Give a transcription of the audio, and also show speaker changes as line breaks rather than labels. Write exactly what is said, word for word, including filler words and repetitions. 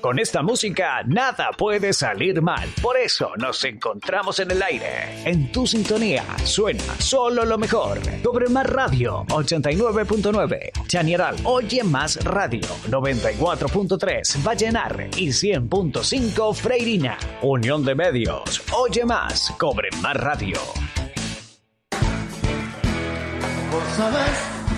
Con esta música nada puede salir mal. Por eso nos encontramos en el aire. En tu sintonía suena solo lo mejor. Cobre Más Radio ochenta y nueve punto nueve. Chañaral Oye Más Radio noventa y cuatro punto tres. Vallenar y cien punto cinco Freirina. Unión de Medios. Oye Más. Cobre Más Radio.
Por saber